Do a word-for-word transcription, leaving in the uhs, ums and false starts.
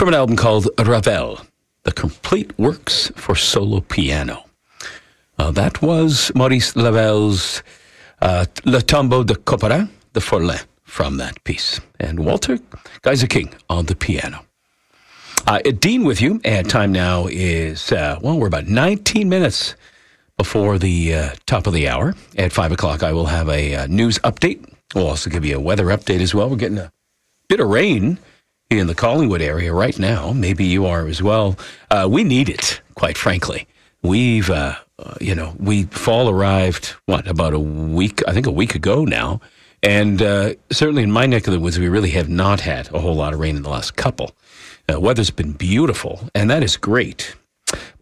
from an album called Ravel, The Complete Works for Solo Piano. Uh, that was Maurice Ravel's uh, Le Tombeau de Couperin, the Forlin, from that piece. And Walter Geiser-King on the piano. Uh, Dean with you, and time now is, uh, well, we're about nineteen minutes before the uh, top of the hour. At five o'clock, I will have a uh, news update. We'll also give you a weather update as well. We're getting a bit of rain in the Collingwood area right now. Maybe you are as well. Uh, we need it, quite frankly. We've, uh, uh, you know, we fall arrived, what, about a week, I think a week ago now. And uh, certainly in my neck of the woods, we really have not had a whole lot of rain in the last couple. Uh, weather's been beautiful, and that is great.